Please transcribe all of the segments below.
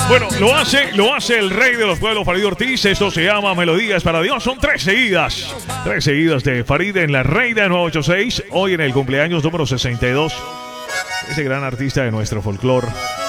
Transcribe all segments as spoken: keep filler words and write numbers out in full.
Bueno, lo hace, lo hace el rey de los pueblos, Farid Ortiz. Esto se llama Melodías para Dios. Son tres seguidas. Tres seguidas de Farid en la Reina nueve ochenta y seis. Hoy en el cumpleaños número sesenta y dos. Ese gran artista de nuestro folclore,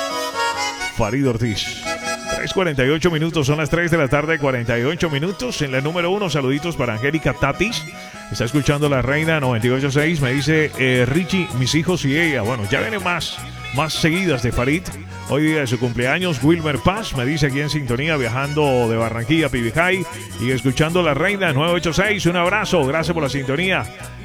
Farid Ortiz. tres cuarenta y ocho minutos, son las tres de la tarde, cuarenta y ocho minutos. En la número uno, saluditos para Angélica Tatis. Está escuchando la Reina noventa y ocho seis. Me dice eh, Richie, mis hijos y ella. Bueno, ya vienen más, más seguidas de Farid. Hoy día de su cumpleaños, Wilmer Paz me dice aquí en sintonía, viajando de Barranquilla a Pibijay y escuchando la Reina nueve ochenta y seis. Un abrazo, gracias por la sintonía.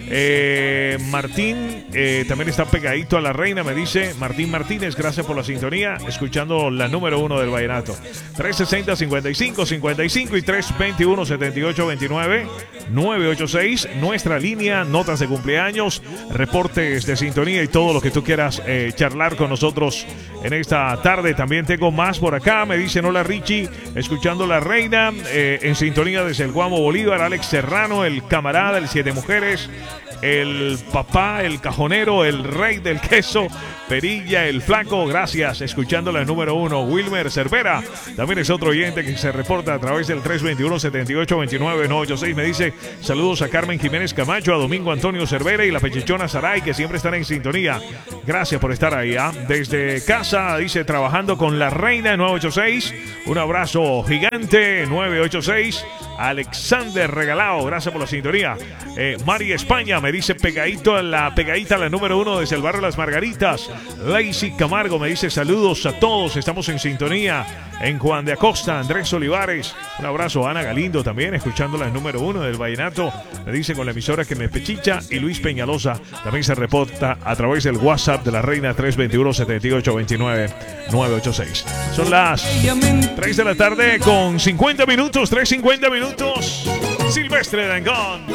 Eh, Martín eh, también está pegadito a la Reina, me dice Martín Martínez, gracias por la sintonía, escuchando la número uno del vallenato. Tres sesenta, cincuenta y cinco, cincuenta y cinco y tres veintiuno, setenta y ocho, veintinueve, nueve ochenta y seis, nuestra línea, notas de cumpleaños, reportes de sintonía y todo lo que tú quieras eh, charlar con nosotros en esta tarde. También tengo más por acá, me dicen hola Richie, escuchando la Reina, eh, en sintonía desde el Guamo Bolívar, Alex Serrano, el camarada, el Siete Mujeres, el papá, el cajonero, el rey del queso, Perilla, el flaco, gracias, escuchando la número uno. Wilmer Cervera, también es otro oyente que se reporta a través del tres veintiuno, setenta y ocho, veintinueve, nueve ochenta y seis. Me dice saludos a Carmen Jiménez Camacho, a Domingo Antonio Cervera y la Pechichona Saray, que siempre están en sintonía. Gracias por estar ahí, ¿eh? Desde casa, dice, trabajando con la Reina nueve ochenta y seis. Un abrazo gigante, nueve ochenta y seis. Alexander Regalado, gracias por la sintonía. eh, Mari España me dice pegadito a la pegadita a la número uno desde el barrio Las Margaritas. Lazy Camargo me dice saludos a todos, estamos en sintonía en Juan de Acosta. Andrés Olivares, un abrazo. Ana Galindo también escuchando la número uno del vallenato, me dice con la emisora que me pechicha. Y Luis Peñalosa también se reporta a través del WhatsApp de la Reina, tres veintiuno, setenta y ocho, veintinueve, nueve ochenta y seis. Son las tres de la tarde con cincuenta minutos, tres cincuenta minutos. Silvestre Dangond,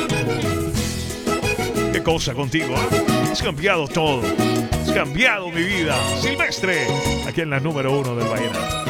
qué cosa contigo, ¿eh? Has cambiado todo, has cambiado mi vida. Silvestre, aquí en la número uno del vallenato.